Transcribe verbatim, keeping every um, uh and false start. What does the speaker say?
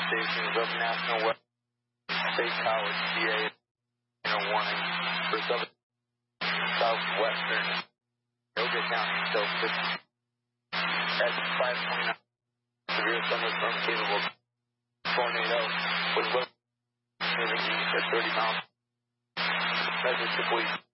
stations of National West State College, P A, in a warning for southern southwestern Yoga County. So at five twenty-nine, severe thunderstorm capable tornado with wind moving east at thirty miles. Message to police.